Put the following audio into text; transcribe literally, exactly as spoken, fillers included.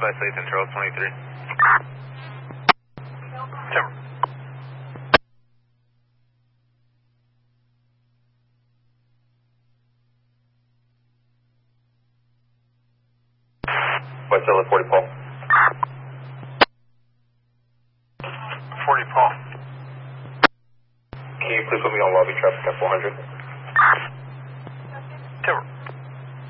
by Slate Control twenty-three. Timber. West L forty Paul. forty Paul. Can you please put me on lobby traffic at four hundred?